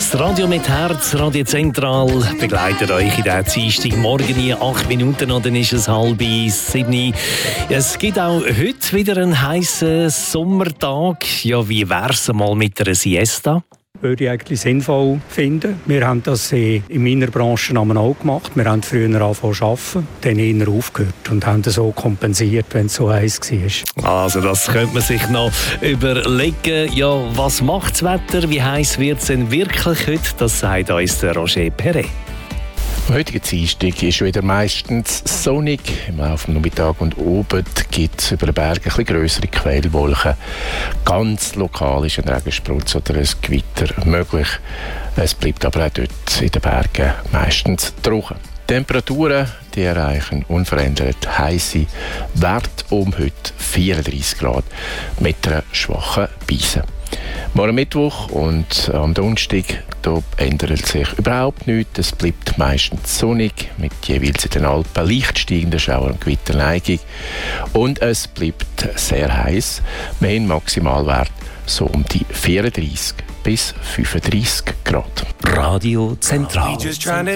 Das Radio mit Herz, Radio Zentral, begleitet euch in der Dienstagmorgen in 8 Minuten und dann ist es 6:30. Es gibt auch heute wieder einen heißen Sommertag. Ja, wie wär's mal mit einer Siesta? Würde ich eigentlich sinnvoll finden. Wir haben das in meiner Branche auch gemacht. Wir haben früher angefangen zu arbeiten, dann eher aufgehört und haben das so kompensiert, wenn es so heiß war. Also das könnte man sich noch überlegen. Ja, was macht das Wetter? Wie heiß wird es denn wirklich heute? Das sagt uns der Roger Perret. Am heutigen Dienstag ist wieder meistens sonnig. Im Laufe des Nachmittags und oben gibt es über den Bergen ein bisschen grössere Quellwolken. Ganz lokal ist ein Regensprutz oder ein Gewitter möglich. Es bleibt aber auch dort in den Bergen meistens trocken. Die Temperaturen die erreichen unverändert heisse Wert um heute 34 Grad mit einer schwachen Brise. Morgen Mittwoch und am Donnerstag da ändert sich überhaupt nichts. Es bleibt meistens sonnig, mit jeweils in den Alpen leicht steigender Schauer- und Gewitterneigung. Und es bleibt sehr heiß. Wir haben Maximalwert so um die 34 bis 35 Grad. Radio Zentral.